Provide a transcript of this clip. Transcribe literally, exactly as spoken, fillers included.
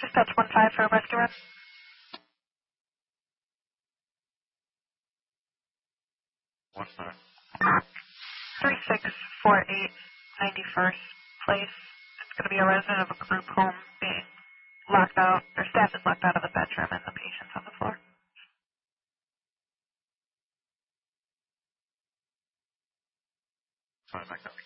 Dispatch one five for a rescue run. One five. three six four eight ninety-first Place. It's going to be a resident of a group home being locked out, or staff is locked out of the bedroom and the patient's on the floor. Fine, I got it.